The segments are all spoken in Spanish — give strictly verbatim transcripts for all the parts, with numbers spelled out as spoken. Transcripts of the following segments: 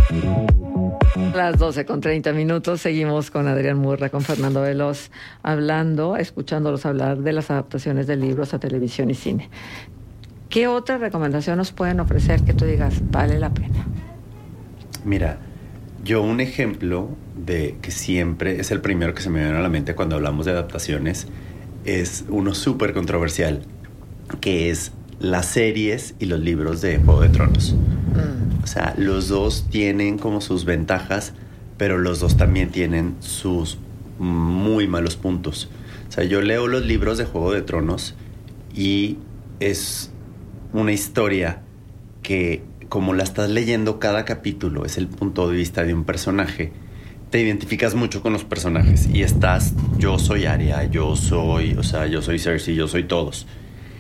Las doce con treinta minutos, seguimos con Adrián Murra, con Fernando Veloz, hablando, escuchándolos hablar de las adaptaciones de libros a televisión y cine. ¿Qué otra recomendación nos pueden ofrecer que tú digas, vale la pena? Mira, yo un ejemplo de que siempre es el primero que se me viene a la mente cuando hablamos de adaptaciones, es uno súper controversial, que es las series y los libros de Juego de Tronos. Mm. O sea, los dos tienen como sus ventajas, pero los dos también tienen sus muy malos puntos. O sea, yo leo los libros de Juego de Tronos y es una historia que, como la estás leyendo cada capítulo, es el punto de vista de un personaje. Te identificas mucho con los personajes y estás, yo soy Arya, yo soy, o sea, yo soy Cersei, yo soy todos.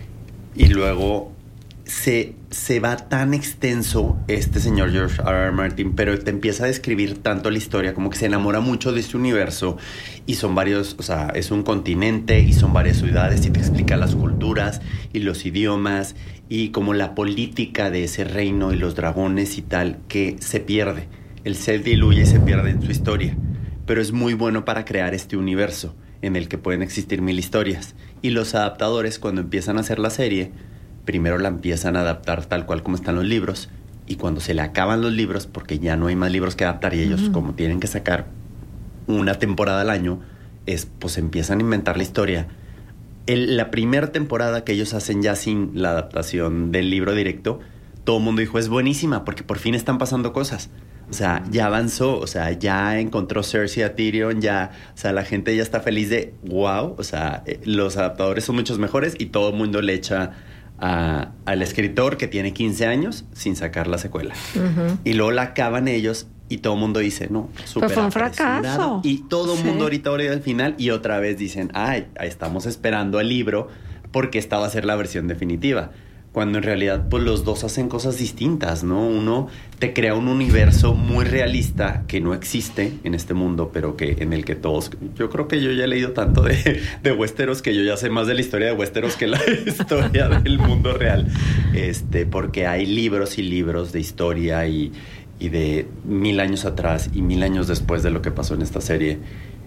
Y luego se, se va tan extenso este señor George R R. Martin, pero te empieza a describir tanto la historia, como que se enamora mucho de este universo. Y son varios, o sea, es un continente y son varias ciudades y te explica las culturas y los idiomas y como la política de ese reino y los dragones y tal, que se pierde. El se diluye y se pierde en su historia. Pero es muy bueno para crear este universo en el que pueden existir mil historias. Y los adaptadores, cuando empiezan a hacer la serie, primero la empiezan a adaptar tal cual como están los libros, y cuando se le acaban los libros, porque ya no hay más libros que adaptar y ellos, uh-huh, como tienen que sacar una temporada al año, es, pues empiezan a inventar la historia. El, la primera temporada que ellos hacen ya sin la adaptación del libro directo, todo el mundo dijo, es buenísima, porque por fin están pasando cosas. O sea, ya avanzó, o sea, ya encontró Cersei a Tyrion, ya, o sea, la gente ya está feliz de, wow, o sea, eh, los adaptadores son muchos mejores y todo el mundo le echa a, al escritor que tiene quince años sin sacar la secuela. Uh-huh. Y luego la acaban ellos y todo el mundo dice, no, súper Pero fue un fracaso. Y todo el sí. mundo ahorita ahora al final y otra vez dicen, ay, estamos esperando el libro porque esta va a ser la versión definitiva. Cuando en realidad pues los dos hacen cosas distintas, ¿no? Uno te crea un universo muy realista que no existe en este mundo, pero que en el que todos... Yo creo que yo ya he leído tanto de, de Westeros que yo ya sé más de la historia de Westeros que la historia del mundo real. Este, porque hay libros y libros de historia y, y de mil años atrás y mil años después de lo que pasó en esta serie.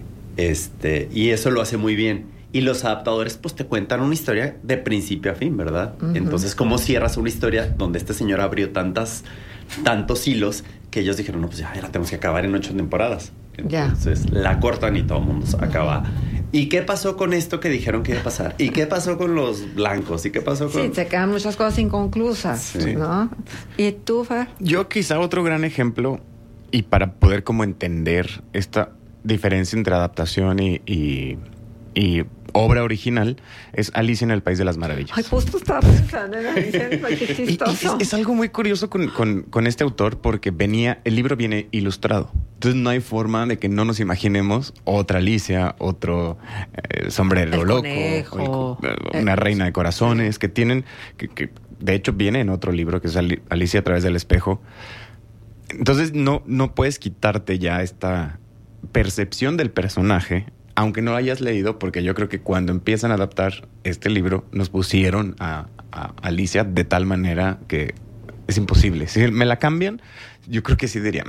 Este, y eso lo hace muy bien. Y los adaptadores, pues, te cuentan una historia de principio a fin, ¿verdad? Uh-huh. Entonces, ¿cómo cierras una historia donde este señor abrió tantas, tantos hilos que ellos dijeron, no, pues ya, ya la tenemos que acabar en ocho temporadas? Entonces, yeah. la cortan y todo el mundo acaba. ¿Y qué pasó con esto que dijeron que iba a pasar? ¿Y qué pasó con los blancos? ¿Y qué pasó con...? Sí, se quedan muchas cosas inconclusas, sí. ¿no? ¿Y tú, Fer? Yo quizá otro gran ejemplo, y para poder como entender esta diferencia entre adaptación y... y, y obra original, es Alicia en el País de las Maravillas. Ay, justo estaba pensando en Alicia en el País, qué chistoso. Es, es algo muy curioso con, con, con este autor porque venía, el libro viene ilustrado. Entonces no hay forma de que no nos imaginemos otra Alicia, otro eh, sombrero el loco, conejo, el, una reina de corazones, que tienen, que, que de hecho viene en otro libro que es Alicia a través del espejo. Entonces no, no puedes quitarte ya esta percepción del personaje, aunque no hayas leído, porque yo creo que cuando empiezan a adaptar este libro, nos pusieron a, a Alicia de tal manera que es imposible. Si me la cambian, yo creo que sí diría,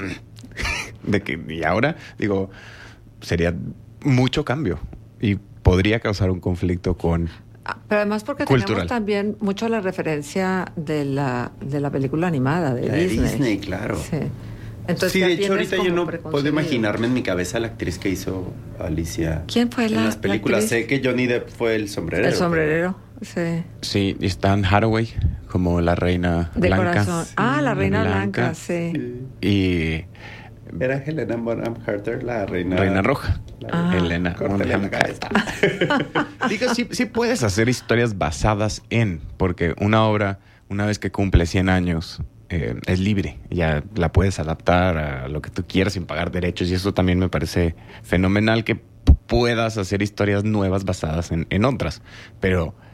de que, y ahora, digo, sería mucho cambio y podría causar un conflicto con... Pero además porque cultural. Tenemos también mucho la referencia de la, de la película animada de la Disney. De Disney, claro. Sí. Entonces, sí, de hecho ahorita yo no puedo imaginarme en mi cabeza la actriz que hizo Alicia. ¿Quién fue la en las películas? La sé que Johnny Depp fue el sombrerero. El sombrerero, pero... sí. Sí, y está Anne Hathaway como la reina de blanca. Corazón. Ah, la reina blanca, blanca sí. sí. Y... era Helena Bonham Carter, la reina... Reina roja. La ah. Helena Bonham Carter. Digo, sí, sí puedes hacer historias basadas en, porque una obra, una vez que cumple cien años... Eh, es libre, ya la puedes adaptar a lo que tú quieras sin pagar derechos y eso también me parece fenomenal que p- puedas hacer historias nuevas basadas en, en otras, pero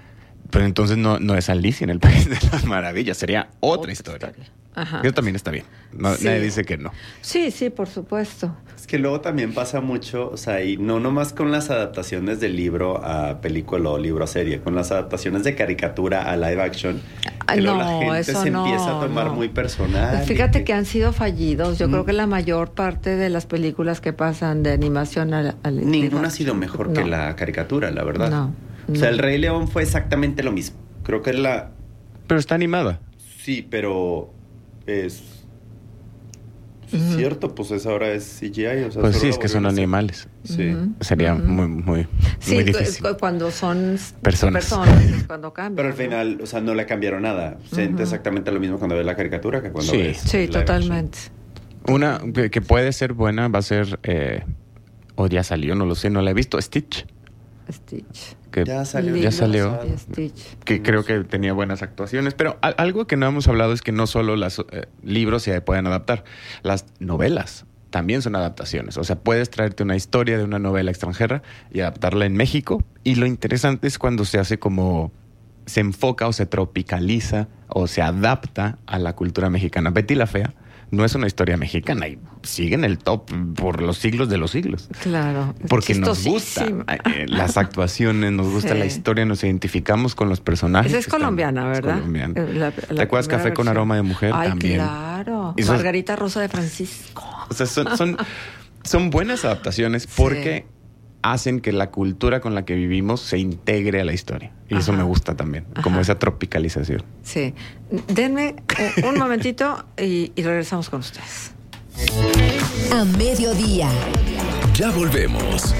Pero entonces no, no es Alicia en el País de las Maravillas, sería otra, otra historia. historia. Ajá. Eso también está bien. No, sí. Nadie dice que no. Sí, sí, por supuesto. Es que luego también pasa mucho, o sea, y no nomás con las adaptaciones del libro a película o libro a serie, con las adaptaciones de caricatura a live action, que no, luego la gente eso se no, empieza a tomar no. muy personal. Fíjate que han sido fallidos. Yo Mm. creo que la mayor parte de las películas que pasan de animación al, al Ninguna ha sido mejor no. que la caricatura, la verdad. No, O sea, no. El Rey León fue exactamente lo mismo. Creo que es la... Pero está animada. Sí, pero es... Es Ujú. cierto, pues es ahora es C G I. O sea, Pues solo sí, la es que son volvieron a hacer. animales. Sí. Ujú. Sería Ujú. muy, muy, Sí, muy cu- difícil. cu- cuando son Personas. personas es cuando cambian. Pero al ¿no? final, o sea, no le cambiaron nada. Siente Ujú. exactamente lo mismo cuando ves la caricatura que cuando Sí. ves Sí, live totalmente. Una que, que puede ser buena va a ser, eh, o ya salió, no lo sé, no la he visto, Stitch. Stitch. Que Ya salió. ya salió. pasado. Stitch. que creo que tenía buenas actuaciones, pero a- algo que no hemos hablado es que no solo los libros se pueden adaptar, las novelas también son adaptaciones. O sea, puedes traerte una historia de una novela extranjera y adaptarla en México, y lo interesante es cuando se hace como, se enfoca o se tropicaliza o se adapta a la cultura mexicana. Betty la Fea no es una historia mexicana y sigue en el top por los siglos de los siglos. Claro. es Porque nos gusta chistosísima. eh, las actuaciones, nos gusta Sí. la historia, nos identificamos con los personajes. Esa es que están- colombiana, es ¿verdad? colombiana. Eh, la- la ¿Te acuerdas primera Café con versión. Aroma de Mujer? Ay, También. claro. Y eso- Margarita Rosa de Francisco. O sea, son, son, son buenas adaptaciones porque Sí. hacen que la cultura con la que vivimos se integre a la historia. Y eso Ajá. me gusta también, como Ajá. esa tropicalización. Sí. Denme un, un momentito y, y regresamos con ustedes. A mediodía. Ya volvemos.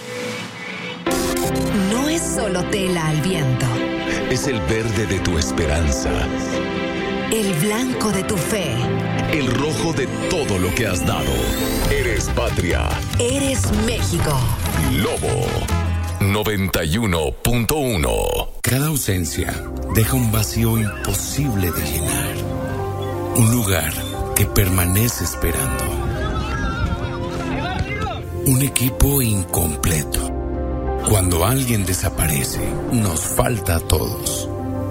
No es solo tela al viento. Es el verde de tu esperanza, El blanco de tu fe. el rojo de todo lo que has dado. Eres patria. Eres México. Lobo noventa y uno punto uno. Cada ausencia deja un vacío imposible de llenar. Un lugar que permanece esperando. Un equipo incompleto. Cuando alguien desaparece, nos falta a todos.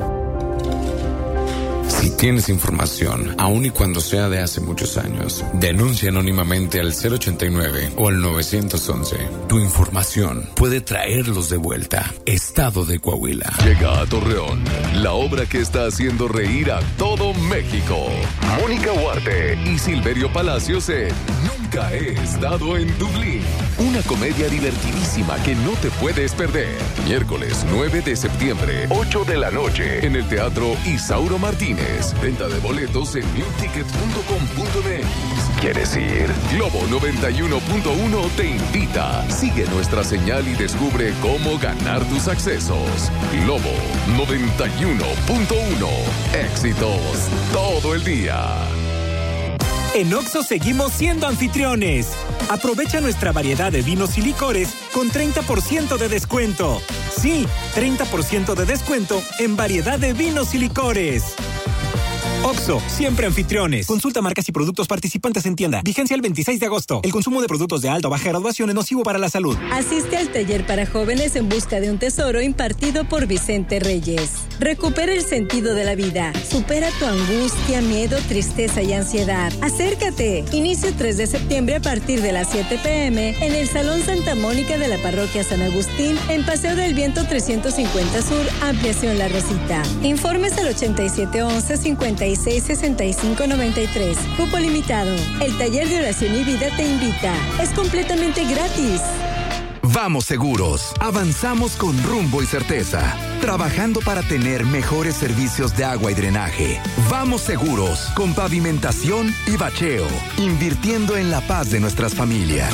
Si tienes información, aun y cuando sea de hace muchos años, denuncia anónimamente al cero ochenta y nueve o al nueve once. Tu información puede traerlos de vuelta. Estado de Coahuila. Llega a Torreón la obra que está haciendo reír a todo México. Mónica Huarte y Silverio Palacios en Nunca he estado en Dublín. Una comedia divertidísima que no te puedes perder. Miércoles nueve de septiembre, ocho de la noche, en el Teatro Isauro Martínez. Venta de boletos en new ticket punto com punto m x. ¿Quieres ir? Globo noventa y uno punto uno te invita. Sigue nuestra señal y descubre cómo ganar tus accesos. Globo noventa y uno punto uno. Éxitos todo el día. En Oxxo seguimos siendo anfitriones. Aprovecha nuestra variedad de vinos y licores con treinta por ciento de descuento. Sí, treinta por ciento de descuento en variedad de vinos y licores. Oxxo, siempre anfitriones. Consulta marcas y productos participantes en tienda. Vigencia el veintiséis de agosto. El consumo de productos de alta o baja graduación es nocivo para la salud. Asiste al taller para jóvenes en busca de un tesoro impartido por Vicente Reyes. Recupera el sentido de la vida. Supera tu angustia, miedo, tristeza y ansiedad. Acércate. Inicio tres de septiembre a partir de las siete p m en el Salón Santa Mónica de la Parroquia San Agustín, en Paseo del Viento trescientos cincuenta Sur, Ampliación La Rosita. Informes al ochenta y siete once, cincuenta y seis, sesenta y cinco noventa y tres. Cupo limitado. El taller de oración y vida te invita. Es completamente gratis. Vamos Seguros. Avanzamos con rumbo y certeza, trabajando para tener mejores servicios de agua y drenaje. Vamos Seguros, con pavimentación y bacheo, invirtiendo en la paz de nuestras familias.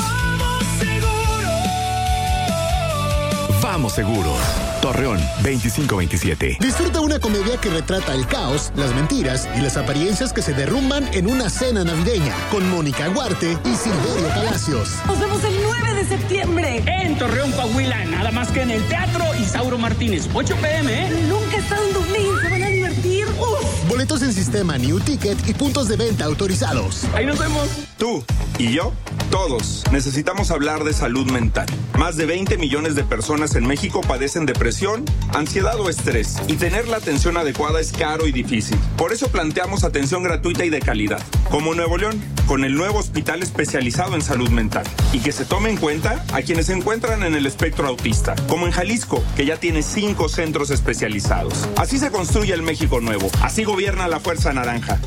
Vamos Seguros. Torreón veinticinco veintisiete. Disfruta una comedia que retrata el caos, las mentiras y las apariencias que se derrumban en una cena navideña, con Mónica Huarte y Silverio Palacios. Nos vemos el nueve de septiembre en Torreón, Coahuila, nada más que en el Teatro Isauro Martínez, ocho p m ¿eh? Nunca he estado en Dublín, se van a divertir. ¡Uf! Boletos en sistema New Ticket y puntos de venta autorizados. ¡Ahí nos vemos! Tú y yo, todos, necesitamos hablar de salud mental. Más de veinte millones de personas en México padecen depresión, ansiedad o estrés. Y tener la atención adecuada es caro y difícil. Por eso planteamos atención gratuita y de calidad. Como Nuevo León, con el nuevo hospital especializado en salud mental. Y que se tome en cuenta a quienes se encuentran en el espectro autista. Como en Jalisco, que ya tiene cinco centros especializados. Así se construye el México nuevo. Así gobierna la Fuerza Naranja.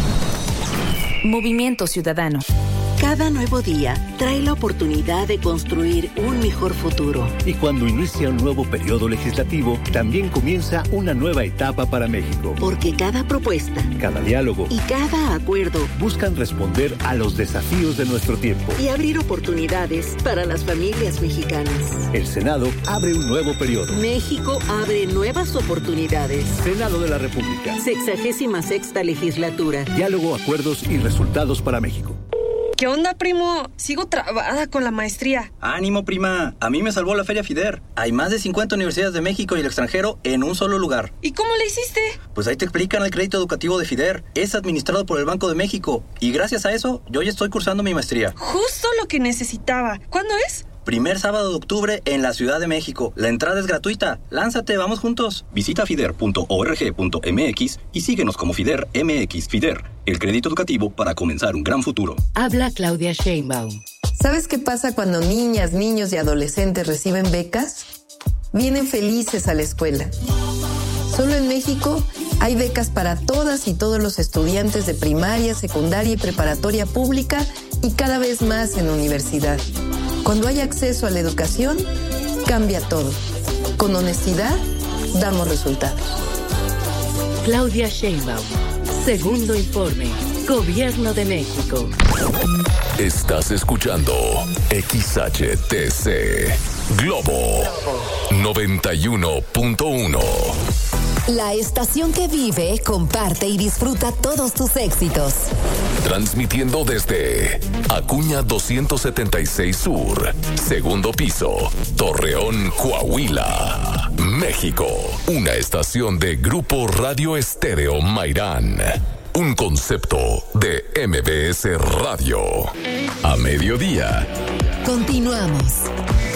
Movimiento Ciudadano. Cada nuevo día trae la oportunidad de construir un mejor futuro. Y cuando inicia un nuevo periodo legislativo, también comienza una nueva etapa para México. Porque cada propuesta, cada diálogo y cada acuerdo buscan responder a los desafíos de nuestro tiempo y abrir oportunidades para las familias mexicanas. El Senado abre un nuevo periodo. México abre nuevas oportunidades. Senado de la República. Sexagésima sexta legislatura. Diálogo, acuerdos y resultados para México. ¿Qué onda, primo? Sigo trabada con la maestría. Ánimo, prima. A mí me salvó la Feria FIDER. Hay más de cincuenta universidades de México y el extranjero en un solo lugar. ¿Y cómo le hiciste? Pues ahí te explican el crédito educativo de FIDER. Es administrado por el Banco de México. Y gracias a eso, yo ya estoy cursando mi maestría. Justo lo que necesitaba. ¿Cuándo es? Primer sábado de octubre en la Ciudad de México. La entrada es gratuita. Lánzate, vamos juntos. Visita fider punto org punto m x y síguenos como FIDER M X. FIDER, el crédito educativo para comenzar un gran futuro. Habla Claudia Sheinbaum. ¿Sabes qué pasa cuando niñas, niños y adolescentes reciben becas? Vienen felices a la escuela. Solo en México hay becas para todas y todos los estudiantes de primaria, secundaria y preparatoria pública y cada vez más en universidad. Cuando hay acceso a la educación, cambia todo. Con honestidad, damos resultados. Claudia Sheinbaum. Segundo informe. Gobierno de México. Estás escuchando X H T C Globo noventa y uno punto uno. La estación que vive, comparte y disfruta todos tus éxitos. Transmitiendo desde Acuña doscientos setenta y seis Sur, segundo piso, Torreón, Coahuila, México. Una estación de Grupo Radio Estéreo Mairán. Un concepto de M B S Radio. A mediodía. Continuamos.